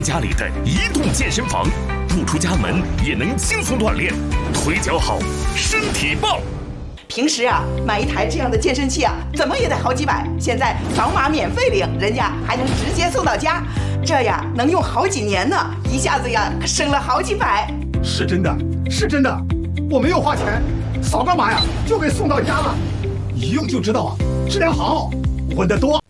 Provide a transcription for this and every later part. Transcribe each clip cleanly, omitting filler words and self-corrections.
家里的移动健身房，不出家门也能轻松锻炼，腿脚好，身体棒。 平时啊，买一台这样的健身器啊，怎么也得好几百。现在扫码免费领，人家还能直接送到家，这呀能用好几年呢，一下子呀省了好几百。 是真的，是真的，我没有花钱，扫个码呀就给送到家了，一用就知道啊，质量好，稳得多。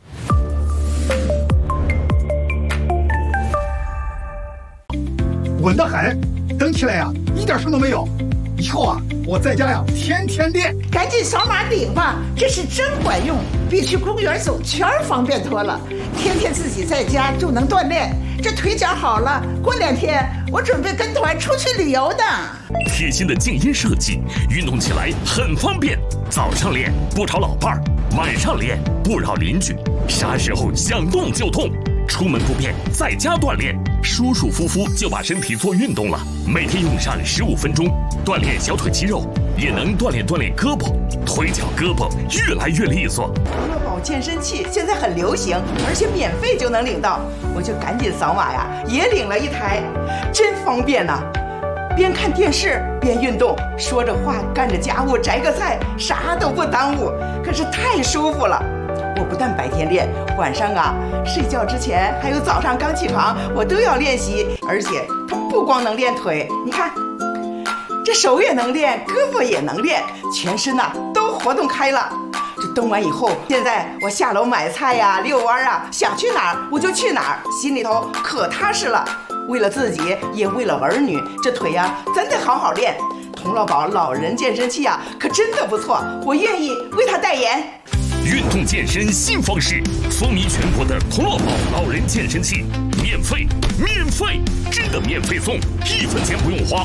稳得很，蹬起来呀一点声都没有。以后啊，我在家呀天天练。 赶紧扫码顶吧，这是真管用，比去公园走圈方便多了。天天自己在家就能锻炼，这腿脚好了，过2天我准备跟团出去旅游的。 贴心的静音设计，运动起来很方便。早上练不吵老伴儿，晚上练不扰邻居，啥时候想动就动。出门不便，在家锻炼，舒舒服服就把身体做运动了。每天用上15分钟，锻炼小腿肌肉，也能锻炼胳膊，腿脚胳膊越来越利索。 同乐宝健身器现在很流行，而且免费就能领到，我就赶紧扫码呀，也领了一台，真方便呐！边看电视边运动，说着话干着家务，摘个菜，啥都不耽误，可是太舒服了。我不但白天练，晚上啊睡觉之前还有早上刚起床，我都要练习。而且它不光能练腿，你看这手也能练，胳膊也能练，全身呐都活动开了。这动完以后，现在我下楼买菜呀、遛弯啊，想去哪儿我就去哪儿，心里头可踏实了。为了自己，也为了儿女，这腿呀咱得好好练。同乐宝老人健身器啊，可真的不错，我愿意为他代言。 运动健身新方式，风靡全国的同乐宝老人健身器，免费，真的免费送，1分钱不用花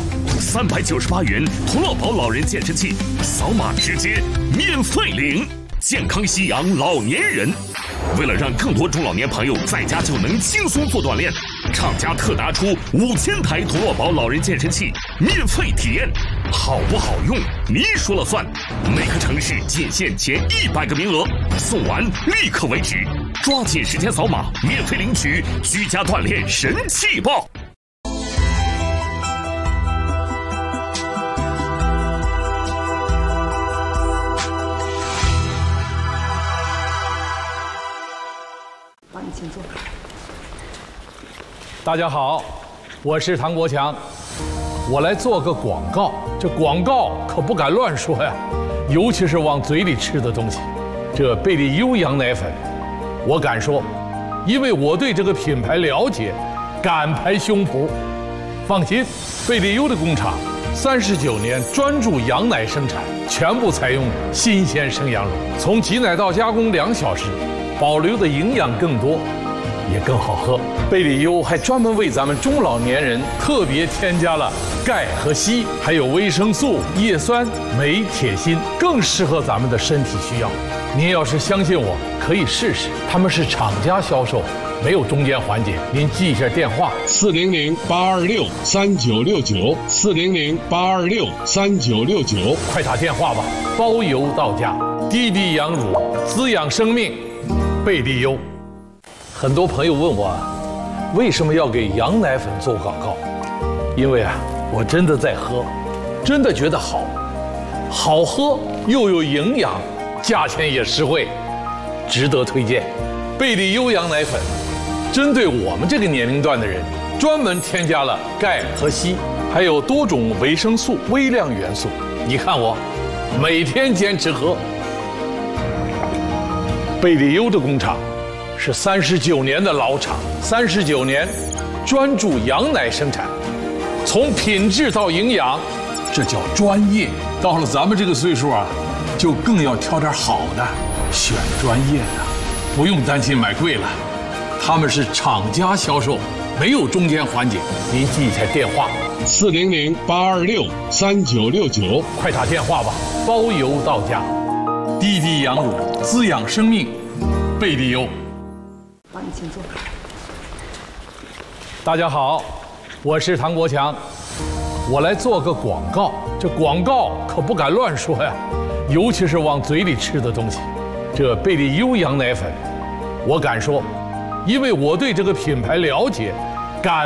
，398元同乐宝老人健身器，扫码直接免费领，健康夕阳老年人。为了让更多中老年朋友在家就能轻松做锻炼，厂家特拿出5000台同乐宝老人健身器免费体验，好不好用你说了算。每个城市仅限前100个名额，送完立刻为止，抓紧时间扫码免费领取，居家锻炼神器爆。 请坐。 大家好，我是唐国强，我来做个广告。这广告可不敢乱说呀，尤其是往嘴里吃的东西。这贝利优羊奶粉，我敢说，因为我对这个品牌了解，敢拍胸脯。放心，贝利优的工厂39年专注羊奶生产，全部采用新鲜生羊乳，从挤奶到加工2小时。保留的营养更多，也更好喝。贝利优还专门为咱们中老年人特别添加了钙和硒，还有维生素、叶酸、镁、铁、锌，更适合咱们的身体需要。您要是相信我，可以试试。他们是厂家销售，没有中间环节。您记一下电话：400-826-3969，400-826-3969，快打电话吧，包邮到家。滴滴羊乳，滋养生命。贝利优。很多朋友问我，为什么要给羊奶粉做广告？因为啊，我真的在喝，真的觉得好喝又有营养，价钱也实惠，值得推荐。贝利优羊奶粉针对我们这个年龄段的人，专门添加了钙和硒，还有多种维生素、微量元素。你看我每天坚持喝。贝利优的工厂是39年的老厂，39年专注羊奶生产，从品质到营养，这叫专业。到了咱们这个岁数啊，就更要挑点好的，选专业的，不用担心买贵了。他们是厂家销售，没有中间环节。您记一下电话 ：400-826-3969， 快打电话吧，包邮到家。滴滴羊乳，滋养生命，贝利优。 帮你请坐。 大家好，我是唐国强，我来做个广告。这广告可不敢乱说呀，尤其是往嘴里吃的东西。这贝利优羊奶粉，我敢说，因为我对这个品牌了解，